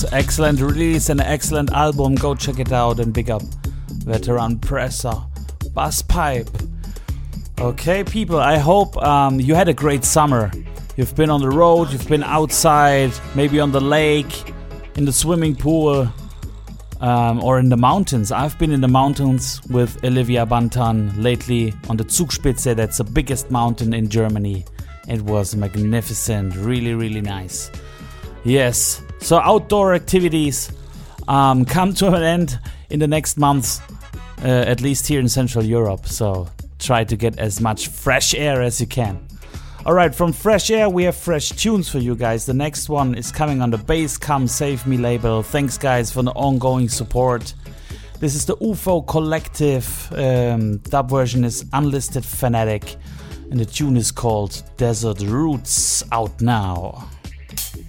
excellent release and excellent album. Go check it out and big up Veteran Presser, Bass Pipe. Okay, people, I hope you had a great summer. You've been on the road, you've been outside, maybe on the lake, in the swimming pool, or in the mountains. I've been in the mountains with Olivia Bantan lately on the Zugspitze. That's the biggest mountain in Germany. It was magnificent, really, really nice. Yes, so outdoor activities come to an end in the next month, at least here in Central Europe. So try to get as much fresh air as you can. Alright, from Fresh Air we have fresh tunes for you guys. The next one is coming on the Bass Come Save Me label. Thanks guys for the ongoing support. This is the UFO Collective. Dub version is Unlisted Fanatic and the tune is called Desert Roots, out now.